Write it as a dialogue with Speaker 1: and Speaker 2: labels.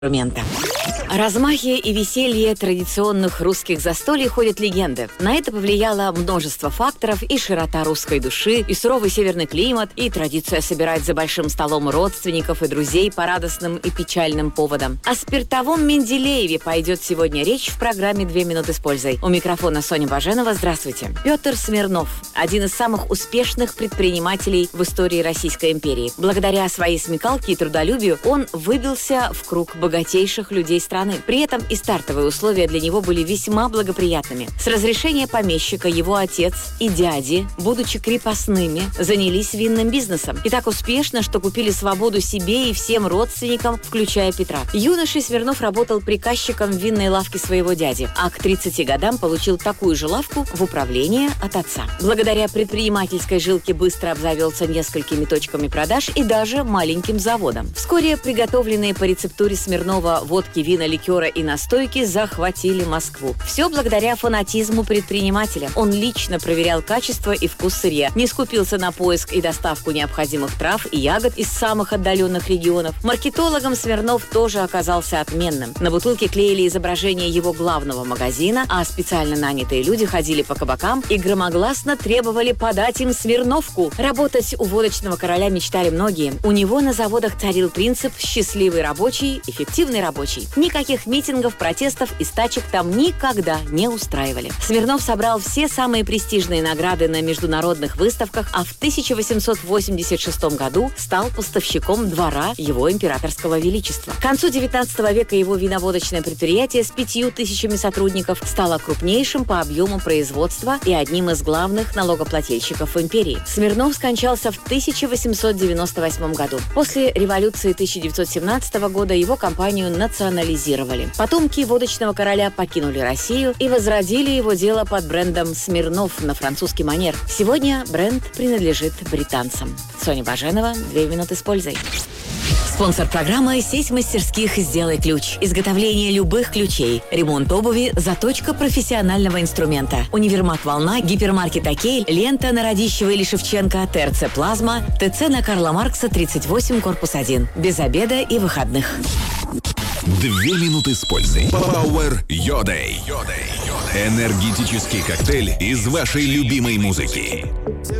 Speaker 1: инструмента. О размахе и веселье традиционных русских застолий ходят легенды. На это повлияло множество факторов: и широта русской души, и суровый северный климат, и традиция собирать за большим столом родственников и друзей по радостным и печальным поводам. О спиртовом Менделееве пойдет сегодня речь в программе «2 минуты с пользой». У микрофона Соня Баженова. Здравствуйте. Петр Смирнов – один из самых успешных предпринимателей в истории Российской империи. Благодаря своей смекалке и трудолюбию он выбился в круг богатейших людей страны. При этом и стартовые условия для него были весьма благоприятными. С разрешения помещика его отец и дяди, будучи крепостными, занялись винным бизнесом. И так успешно, что купили свободу себе и всем родственникам, включая Петра. Юношей Смирнов работал приказчиком в винной лавке своего дяди, а к 30 годам получил такую же лавку в управление от отца. Благодаря предпринимательской жилке быстро обзавелся несколькими точками продаж и даже маленьким заводом. Вскоре приготовленные по рецептуре Смирнова водки, вина, ликера и настойки захватили Москву. Все благодаря фанатизму предпринимателя. Он лично проверял качество и вкус сырья, не скупился на поиск и доставку необходимых трав и ягод из самых отдаленных регионов. Маркетологом Смирнов тоже оказался отменным. На бутылке клеили изображение его главного магазина, а специально нанятые люди ходили по кабакам и громогласно требовали подать им Смирновку. Работать у водочного короля мечтали многие. У него на заводах царил принцип «счастливый рабочий, эффективный рабочий». Никаких митингов, протестов и стачек там никогда не устраивали. Смирнов собрал все самые престижные награды на международных выставках, а в 1886 году стал поставщиком двора его императорского величества. К концу 19 века его виноводочное предприятие с 5000 сотрудников стало крупнейшим по объему производства и одним из главных налогоплательщиков в империи. Смирнов скончался в 1898 году. После революции 1917 года его компанию национализировали. Потомки водочного короля покинули Россию и возродили его дело под брендом «Смирнов» на французский манер. Сегодня бренд принадлежит британцам. Соня Баженова, 2 минуты с пользой. Спонсор программы — сеть мастерских «Сделай ключ». Изготовление любых ключей, ремонт обуви, заточка профессионального инструмента. Универмаг «Волна», гипермаркет «Окей», лента на Радищева или Шевченко, ТРЦ «Плазма», ТЦ на Карла Маркса, 38, корпус 1. Без обеда и выходных.
Speaker 2: 2 минуты с пользой. Power Your Day. Энергетический коктейль из вашей любимой музыки.